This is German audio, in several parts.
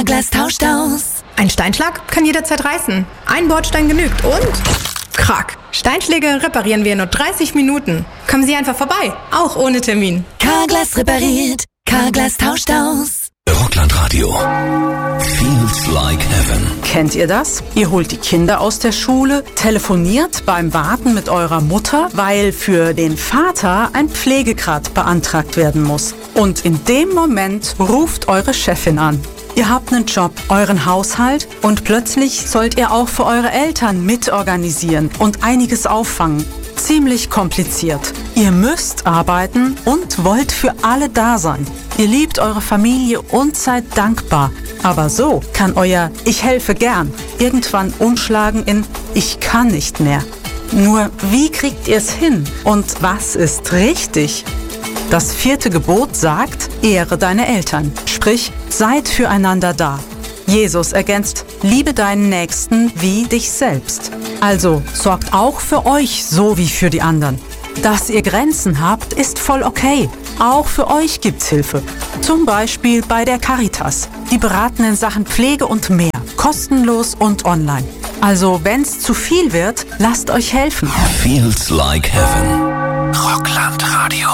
Carglass tauscht aus. Ein Steinschlag kann jederzeit reißen. Ein Bordstein genügt und... Krack. Steinschläge reparieren wir in nur 30 Minuten. Kommen Sie einfach vorbei, auch ohne Termin. Carglass repariert. Carglass tauscht aus. Rocklandradio. Feels like heaven. Kennt ihr das? Ihr holt die Kinder aus der Schule, telefoniert beim Warten mit eurer Mutter, weil für den Vater ein Pflegegrad beantragt werden muss. Und in dem Moment ruft eure Chefin an. Ihr habt einen Job, euren Haushalt und plötzlich sollt ihr auch für eure Eltern mitorganisieren und einiges auffangen. Ziemlich kompliziert. Ihr müsst arbeiten und wollt für alle da sein. Ihr liebt eure Familie und seid dankbar. Aber so kann euer Ich helfe gern irgendwann umschlagen in Ich kann nicht mehr. Nur wie kriegt ihr es hin? Und was ist richtig? Das 4. Gebot sagt, ehre deine Eltern. Sprich, seid füreinander da. Jesus ergänzt, liebe deinen Nächsten wie dich selbst. Also sorgt auch für euch so wie für die anderen. Dass ihr Grenzen habt, ist voll okay. Auch für euch gibt's Hilfe. Zum Beispiel bei der Caritas. Die beraten in Sachen Pflege und mehr. Kostenlos und online. Also wenn's zu viel wird, lasst euch helfen. Feels like heaven. Rocklandradio.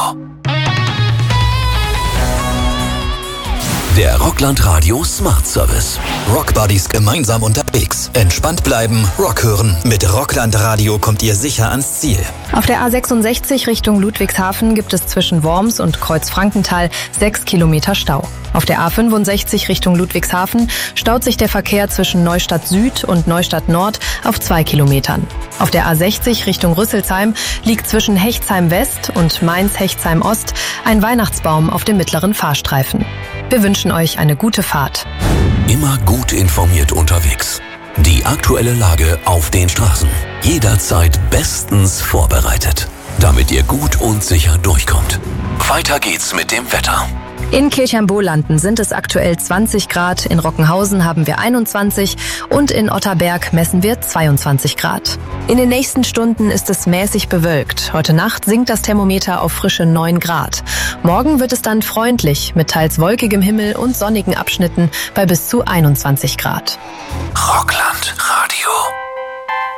Der Rocklandradio Smart Service. Rockbuddies gemeinsam unterwegs. Entspannt bleiben, Rock hören. Mit Rocklandradio kommt ihr sicher ans Ziel. Auf der A66 Richtung Ludwigshafen gibt es zwischen Worms und Kreuzfrankenthal 6 Kilometer Stau. Auf der A65 Richtung Ludwigshafen staut sich der Verkehr zwischen Neustadt Süd und Neustadt Nord auf 2 Kilometern. Auf der A60 Richtung Rüsselsheim liegt zwischen Hechtsheim West und Mainz-Hechtsheim Ost ein Weihnachtsbaum auf dem mittleren Fahrstreifen. Wir wünschen euch eine gute Fahrt. Immer gut informiert unterwegs. Die aktuelle Lage auf den Straßen. Jederzeit bestens vorbereitet, damit ihr gut und sicher durchkommt. Weiter geht's mit dem Wetter. In Kirchheim-Bohlanden sind es aktuell 20 Grad, in Rockenhausen haben wir 21 und in Otterberg messen wir 22 Grad. In den nächsten Stunden ist es mäßig bewölkt. Heute Nacht sinkt das Thermometer auf frische 9 Grad. Morgen wird es dann freundlich mit teils wolkigem Himmel und sonnigen Abschnitten bei bis zu 21 Grad. Rockland.